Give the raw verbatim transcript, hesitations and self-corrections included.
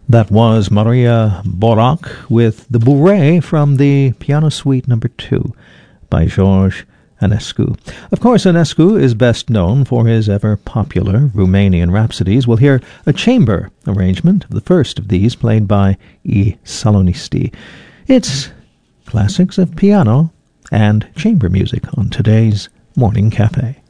That was Maria Borac with the Bourrée from the Piano Suite Number two by George Enescu. Of course, Enescu is best known for his ever-popular Romanian rhapsodies. We'll hear a chamber arrangement of the first of these, played by E. Salonisti. It's classics of piano and chamber music on today's Morning Cafe.